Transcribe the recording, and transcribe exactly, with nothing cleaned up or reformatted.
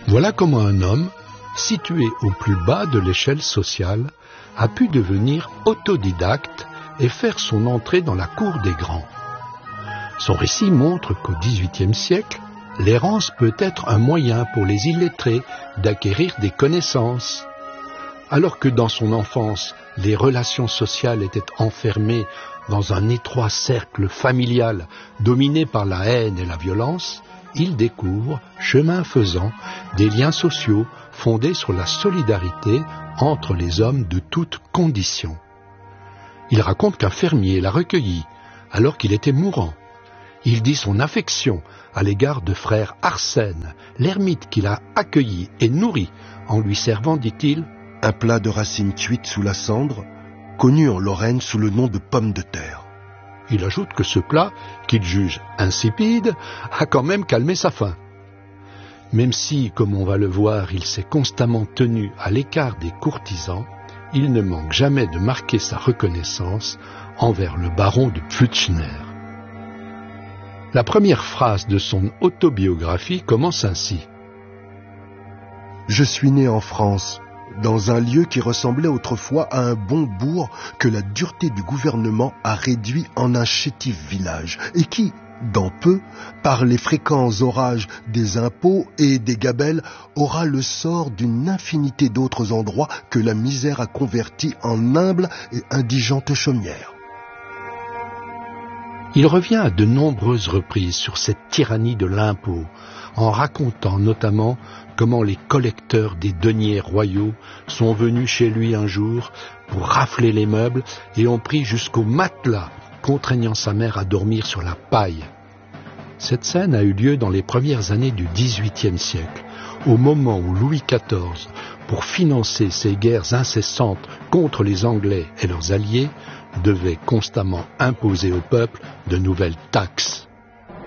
Voilà comment un homme, situé au plus bas de l'échelle sociale, a pu devenir autodidacte et faire son entrée dans la cour des grands. Son récit montre qu'au dix-huitième siècle, l'errance peut être un moyen pour les illettrés d'acquérir des connaissances. Alors que dans son enfance, les relations sociales étaient enfermées dans un étroit cercle familial dominé par la haine et la violence, il découvre, chemin faisant, des liens sociaux fondés sur la solidarité entre les hommes de toutes conditions. Il raconte qu'un fermier l'a recueilli alors qu'il était mourant. Il dit son affection à l'égard de frère Arsène, l'ermite qu'il a accueilli et nourri en lui servant, dit-il, un plat de racines cuites sous la cendre, connu en Lorraine sous le nom de pomme de terre. Il ajoute que ce plat, qu'il juge insipide, a quand même calmé sa faim. Même si, comme on va le voir, il s'est constamment tenu à l'écart des courtisans, il ne manque jamais de marquer sa reconnaissance envers le baron de Pflützschner. La première phrase de son autobiographie commence ainsi. « Je suis né en France, dans un lieu qui ressemblait autrefois à un bon bourg que la dureté du gouvernement a réduit en un chétif village, et qui, dans peu, par les fréquents orages des impôts et des gabelles, aura le sort d'une infinité d'autres endroits que la misère a convertis en humbles et indigentes chaumières. » Il revient à de nombreuses reprises sur cette tyrannie de l'impôt, en racontant notamment comment les collecteurs des deniers royaux sont venus chez lui un jour pour rafler les meubles et ont pris jusqu'au matelas, contraignant sa mère à dormir sur la paille. Cette scène a eu lieu dans les premières années du dix-huitième siècle, au moment où Louis quatorze, pour financer ses guerres incessantes contre les Anglais et leurs alliés, devait constamment imposer au peuple de nouvelles taxes.